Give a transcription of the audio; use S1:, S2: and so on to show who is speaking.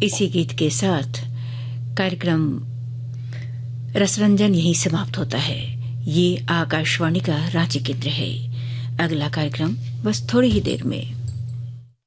S1: इसी गीत के साथ कार्यक्रम रसरंजन यहीं समाप्त होता है। ये आकाशवाणी का रांची केंद्र है। अगला कार्यक्रम बस थोड़ी ही देर में।